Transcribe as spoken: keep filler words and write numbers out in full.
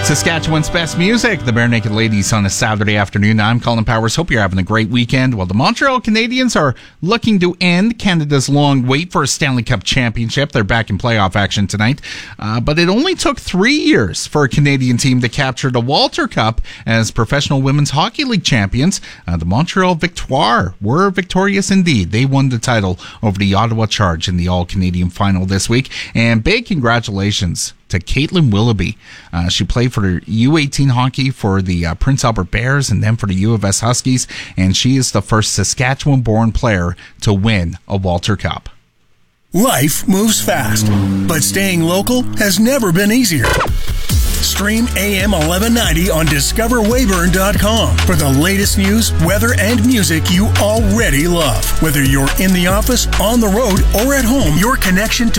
Saskatchewan's best music, the Bare Naked Ladies on a Saturday afternoon. I'm Colin Powers. Hope you're having a great weekend. Well, the Montreal Canadiens are looking to end Canada's long wait for a Stanley Cup championship. They're back in playoff action tonight. Uh, but it only took three years for a Canadian team to capture the Walter Cup as professional women's hockey league champions. Uh, the Montreal Victoire were victorious indeed. They won the title over the Ottawa Charge in the All-Canadian final this week. And big congratulations to Caitlin Willoughby. Uh, she played for U eighteen hockey for the uh, Prince Albert Bears and then for the U of S Huskies, and she is the first Saskatchewan-born player to win a Walter Cup. Life moves fast, but staying local has never been easier. Stream A M eleven ninety on discover weyburn dot com for the latest news, weather, and music you already love. Whether you're in the office, on the road, or at home, your connection to